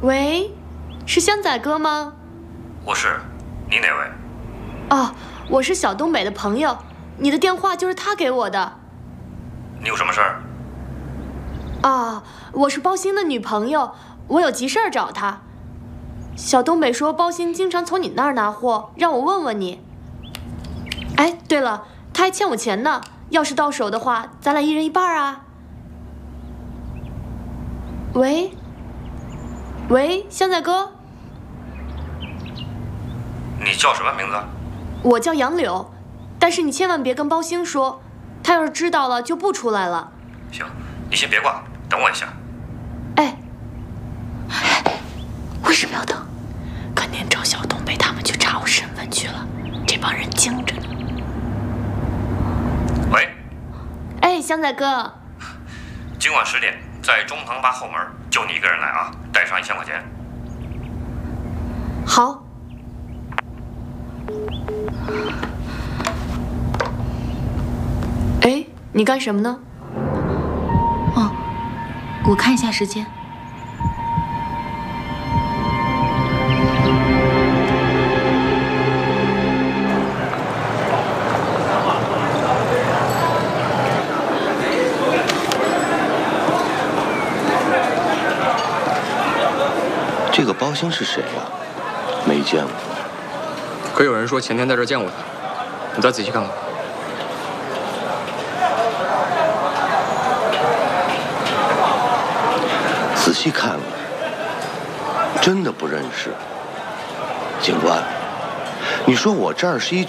喂，是香仔哥吗？ 我是，你哪位？ 哦，我是小东北的朋友，你的电话就是他给我的。 你有什么事儿？ 啊，我是包鑫的女朋友，我有急事儿找他。小东北说包鑫经常从你那儿拿货，让我问问你。哎，对了，他还欠我钱呢，要是到手的话，咱俩一人一半啊。喂，喂，香仔哥， 你叫什么名字？ 我叫杨柳，但是你千万别跟包鑫说，他要是知道了就不出来了。 行，你先别挂，等我一下。 哎， 为什么要等？肯定找小东北他们去查我身份去了，这帮人精着呢。 喂， 哎，香仔哥， 今晚10点在中堂吧后门，就你一个人来啊，带上1000块钱。 好。哎，你干什么呢？ 哦，我看一下时间。 这个包鑫是谁呀？没见过。 可有人说前天在这儿见过他，你再仔细看看。 仔细看了，真的不认识。警官，你说我这儿是一